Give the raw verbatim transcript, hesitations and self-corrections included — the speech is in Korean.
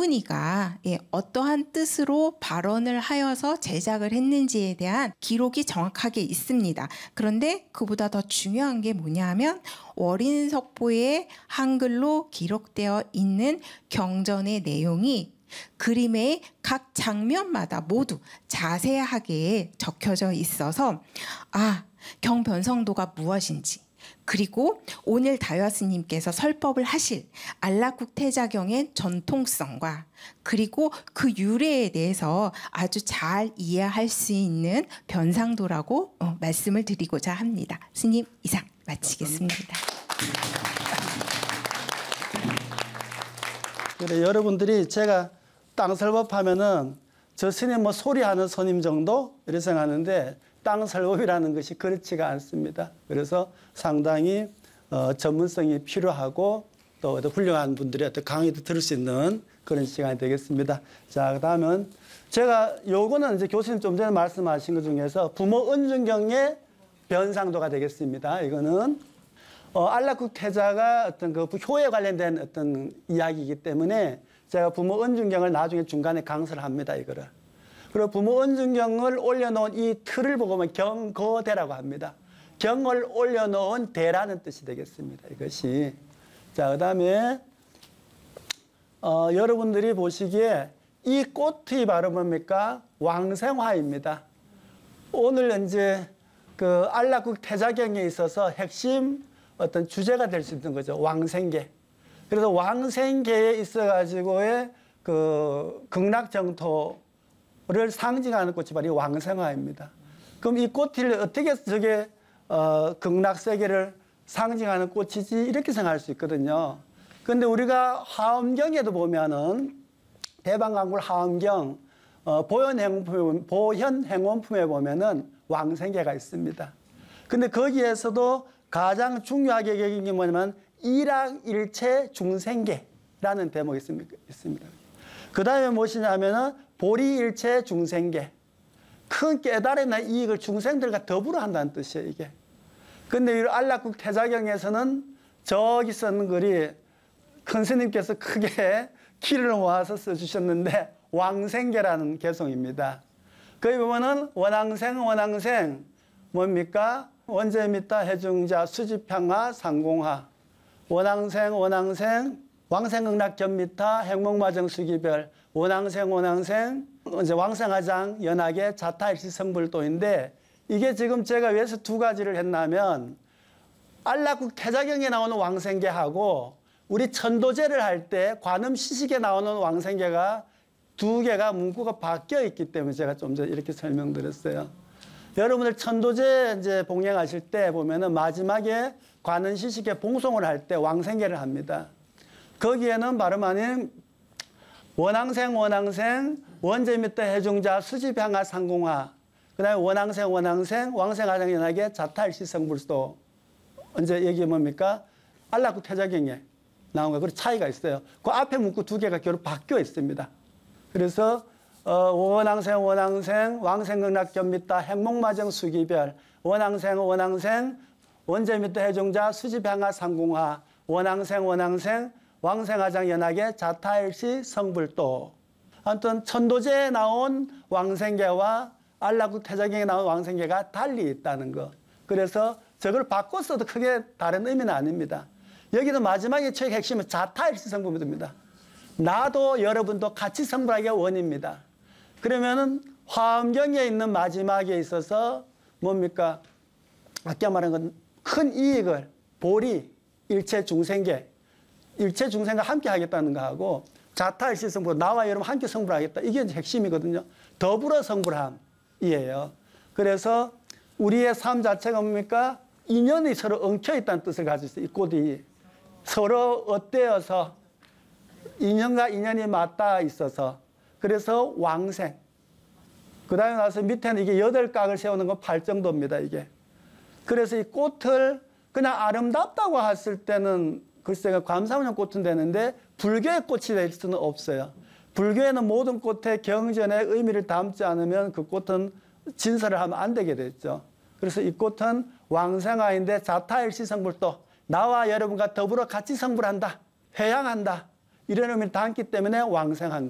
이분이가 예, 어떠한 뜻으로 발언을 하여서 제작을 했는지에 대한 기록이 정확하게 있습니다. 그런데 그보다 더 중요한 게 뭐냐 하면 월인석보에 한글로 기록되어 있는 경전의 내용이 그림의 각 장면마다 모두 자세하게 적혀져 있어서 아, 경변성도가 무엇인지, 그리고 오늘 다효아 스님께서 설법을 하실 안락국 태자경의 전통성과 그리고 그 유래에 대해서 아주 잘 이해할 수 있는 변상도라고 어, 말씀을 드리고자 합니다. 스님, 이상 마치겠습니다. 그래, 여러분들이 제가 땅설법하면은 저 스님 뭐 소리하는 스님 정도 이렇게 생각하는데 땅설법이라는 것이 그렇지가 않습니다. 그래서 상당히 어, 전문성이 필요하고 또 훌륭한 분들이 어떤 강의도 들을 수 있는 그런 시간이 되겠습니다. 자, 그다음은 제가 요거는 이제 교수님 좀 전에 말씀하신 것 중에서 부모 은중경의 변상도가 되겠습니다. 이거는 어, 안락국 태자가 어떤 그 효에 관련된 어떤 이야기이기 때문에 제가 부모 은중경을 나중에 중간에 강설을 합니다. 이거를. 그리고 부모 은중경을 올려놓은 이 틀을 보고 보면 경거대라고 합니다. 경을 올려놓은 대라는 뜻이 되겠습니다. 이것이. 자, 그 다음에 어, 여러분들이 보시기에 이 꽃이 바로 뭡니까? 왕생화입니다. 오늘 이제 그 안락국 태자경에 있어서 핵심 어떤 주제가 될 수 있는 거죠. 왕생계. 그래서 왕생계에 있어가지고의 그 극락정토를 상징하는 꽃이 바로 이 왕생화입니다. 그럼 이 꽃을 어떻게 저게 어, 극락세계를 상징하는 꽃이지 이렇게 생각할 수 있거든요. 그런데 우리가 하엄경에도 보면은 대방강굴 하엄경 어, 보현행원품에, 보현행원품에 보면은 왕생계가 있습니다. 근데 거기에서도 가장 중요하게 여긴 게 뭐냐면 일학일체 중생계라는 대목이 있습니다. 그 다음에 무엇이냐면은 보리일체 중생계. 큰 깨달음이나 이익을 중생들과 더불어 한다는 뜻이에요, 이게. 근데 이 안락국 태자경에서는 저기 쓰는 글이 큰 스님께서 크게 키를 모아서 써주셨는데 왕생계라는 개성입니다. 거기 보면은 원왕생, 원왕생, 뭡니까? 원재미타, 해중자, 수지평화, 상공화. 원왕생, 원왕생, 왕생극락 견미타, 행목마정 수기별, 원왕생, 원왕생, 이제 왕생화장, 연하계, 자타일시 성불도인데 이게 지금 제가 왜서 두 가지를 했냐면 안락국 태자경에 나오는 왕생계하고 우리 천도제를 할 때 관음 시식에 나오는 왕생계가 두 개가 문구가 바뀌어 있기 때문에 제가 좀 전에 이렇게 설명드렸어요. 여러분들 천도제 이제 봉행하실 때 보면은 마지막에 관음 시식에 봉송을 할 때 왕생계를 합니다. 거기에는 바로만인 원왕생, 원왕생, 원재미터 해중자, 수지평화, 상공화, 그 다음에 원왕생, 원왕생, 왕생화장 연하계, 자타일시 성불도. 언제 얘기 뭡니까? 안락국 태자경에 나온 거. 그리고 차이가 있어요. 그 앞에 문구 두 개가 결국 바뀌어 있습니다. 그래서 어, 원왕생, 원왕생, 왕생극락 견미타, 행목마정 수기별, 원왕생, 원왕생, 원재미터 해중자, 수지평화, 상공화, 원왕생, 원왕생, 왕생화장 연하계, 자타일시 성불도. 아무튼 천도제에 나온 왕생계와 안락국 태자경에 나온 왕생계가 달리 있다는 거. 그래서 저걸 바꿨어도 크게 다른 의미는 아닙니다. 여기도 마지막에 최 핵심은 자타일시 성불입니다. 나도 여러분도 같이 성불하기가 원입니다. 그러면은 화엄경에 있는 마지막에 있어서 뭡니까? 아까 말한 건 큰 이익을 보리, 일체 중생계, 일체 중생과 함께 하겠다는 거하고 자타일시 성불, 나와 여러분 함께 성불하겠다. 이게 핵심이거든요. 더불어 성불함이에요. 그래서 우리의 삶 자체가 뭡니까? 인연이 서로 엉켜 있다는 뜻을 가지고 있어요. 이 꽃이 서로 엇대어서 인연과 인연이 맞닿아 있어서 그래서 왕생. 그 다음에 나서 밑에는 이게 여덟 각을 세우는 건 팔정도입니다. 이게. 그래서 이 꽃을 그냥 아름답다고 했을 때는 글쎄가 감사원형 꽃은 되는데 불교의 꽃이 될 수는 없어요. 불교에는 모든 꽃에 경전의 의미를 담지 않으면 그 꽃은 진설을 하면 안 되게 됐죠. 그래서 이 꽃은 왕생화인데 자타일시 성불도 나와 여러분과 더불어 같이 성불한다. 회양한다. 이런 의미를 담기 때문에 왕생한